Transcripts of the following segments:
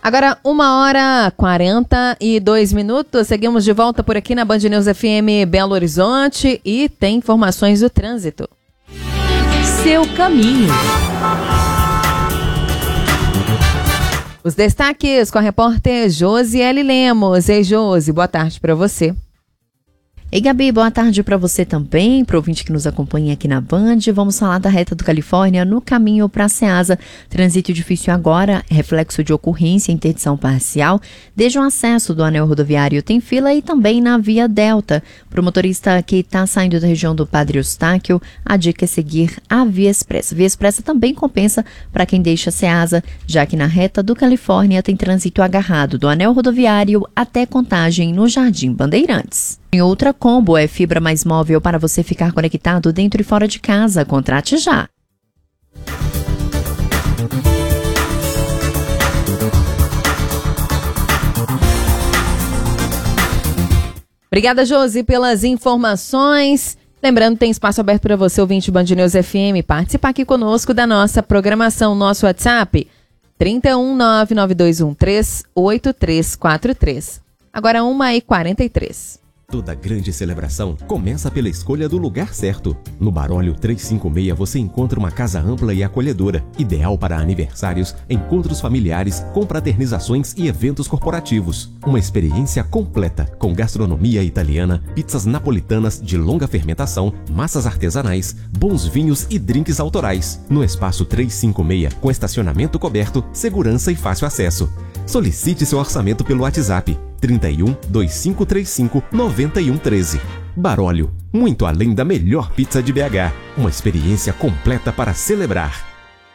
Agora, 1h42. Seguimos de volta por aqui na Band News FM Belo Horizonte e tem informações do trânsito. Seu caminho. Os destaques com a repórter Josiele Lemos. Ei, Josi, boa tarde para você. Ei, Gabi, boa tarde para você também, para o ouvinte que nos acompanha aqui na Band. Vamos falar da Reta do Califórnia no caminho para a Ceasa. Trânsito difícil agora, reflexo de ocorrência, interdição parcial. Desde o acesso do anel rodoviário tem fila e também na Via Delta. Para o motorista que está saindo da região do Padre Eustáquio, a dica é seguir a Via Expressa. Via Expressa também compensa para quem deixa a Ceasa, já que na Reta do Califórnia tem trânsito agarrado do anel rodoviário até Contagem no Jardim Bandeirantes. Em outra combo é fibra mais móvel para você ficar conectado dentro e fora de casa. Contrate já. Obrigada, Josi, pelas informações. Lembrando, tem espaço aberto para você, ouvinte Band News FM, participar aqui conosco da nossa programação. Nosso WhatsApp, 31992138343. Agora 1h43. Toda grande celebração começa pela escolha do lugar certo. No Barólio 356 você encontra uma casa ampla e acolhedora, ideal para aniversários, encontros familiares, confraternizações e eventos corporativos. Uma experiência completa, com gastronomia italiana, pizzas napolitanas de longa fermentação, massas artesanais, bons vinhos e drinks autorais. No espaço 356, com estacionamento coberto, segurança e fácil acesso. Solicite seu orçamento pelo WhatsApp 31 2535 9113. Barólio, muito além da melhor pizza de BH. Uma experiência completa para celebrar.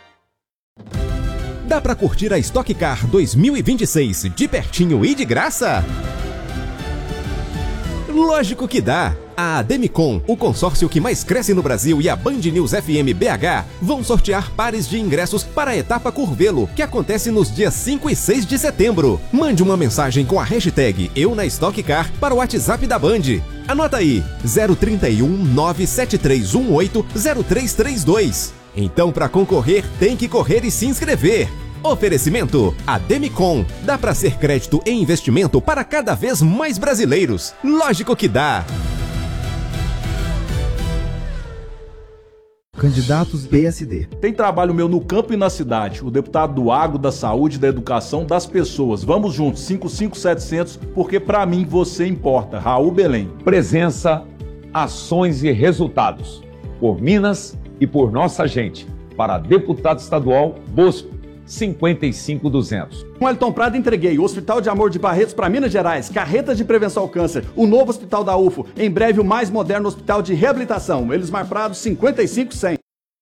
Dá para curtir a Stock Car 2026 de pertinho e de graça? Lógico que dá! A Ademicon, o consórcio que mais cresce no Brasil, e a Band News FM BH vão sortear pares de ingressos para a etapa Curvelo, que acontece nos dias 5 e 6 de setembro. Mande uma mensagem com a hashtag EuNaStockCar para o WhatsApp da Band. Anota aí, 031 97318 0332. Então, para concorrer, tem que correr e se inscrever. Oferecimento Ademicon. Dá para ser crédito e investimento para cada vez mais brasileiros. Lógico que dá! Candidatos PSD. Tem trabalho meu no campo e na cidade. O deputado do agro, da saúde, da educação, das pessoas. Vamos juntos, 55700, porque pra mim você importa. Raul Belém. Presença, ações e resultados. Por Minas e por nossa gente. Para deputado estadual, Bosco, 55200. Com Elton Prado entreguei o Hospital de Amor de Barretos para Minas Gerais, carretas de prevenção ao câncer, o novo hospital da UFO, em breve o mais moderno hospital de reabilitação, Elismar Prado 55100.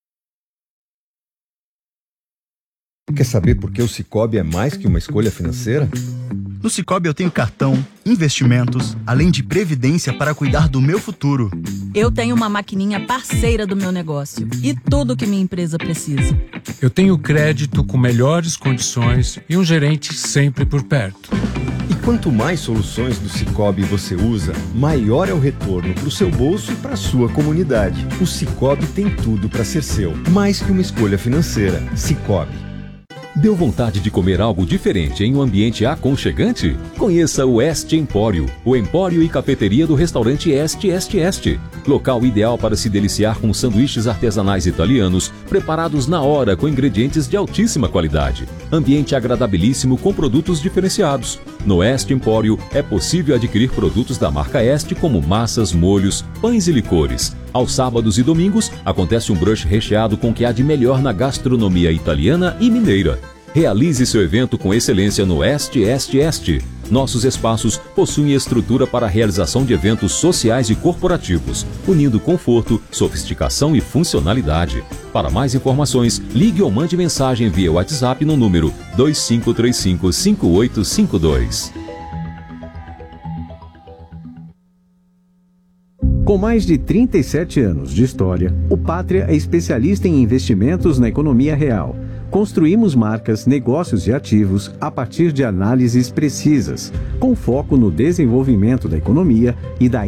Quer saber por que o Sicoob é mais que uma escolha financeira? No Sicoob eu tenho cartão, investimentos, além de previdência para cuidar do meu futuro. Eu tenho uma maquininha parceira do meu negócio e tudo que minha empresa precisa. Eu tenho crédito com melhores condições e um gerente sempre por perto. E quanto mais soluções do Sicoob você usa, maior é o retorno para o seu bolso e para a sua comunidade. O Sicoob tem tudo para ser seu, mais que uma escolha financeira. Sicoob. Deu vontade de comer algo diferente em um ambiente aconchegante? Conheça o Este Empório, o empório e cafeteria do restaurante Este. Local ideal para se deliciar com sanduíches artesanais italianos, preparados na hora com ingredientes de altíssima qualidade. Ambiente agradabilíssimo com produtos diferenciados. No Este Empório é possível adquirir produtos da marca Este como massas, molhos, pães e licores. Aos sábados e domingos, acontece um brunch recheado com o que há de melhor na gastronomia italiana e mineira. Realize seu evento com excelência no Este. Nossos espaços possuem estrutura para a realização de eventos sociais e corporativos, unindo conforto, sofisticação e funcionalidade. Para mais informações, ligue ou mande mensagem via WhatsApp no número 2535-5852. Com mais de 37 anos de história, o Pátria é especialista em investimentos na economia real. Construímos marcas, negócios e ativos a partir de análises precisas, com foco no desenvolvimento da economia e da